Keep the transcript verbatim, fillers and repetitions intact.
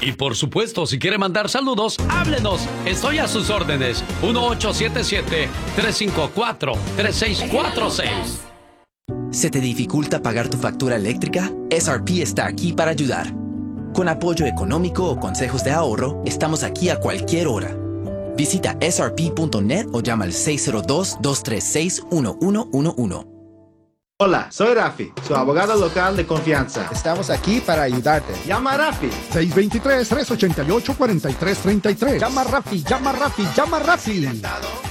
Y por supuesto, si quiere mandar saludos, háblenos. Estoy a sus órdenes. uno ocho siete siete, tres cinco cuatro, tres seis cuatro seis. ¿Se te dificulta pagar tu factura eléctrica? S R P está aquí para ayudar. Con apoyo económico o consejos de ahorro, estamos aquí a cualquier hora. Visita S R P punto net o llama al seis cero dos, dos tres seis, uno uno uno uno. Hola, soy Rafi, su abogado local de confianza. Estamos aquí para ayudarte. Llama a Rafi. seis dos tres, tres ocho ocho, cuatro tres tres tres. Llama a Rafi, llama a Rafi, llama a Rafi.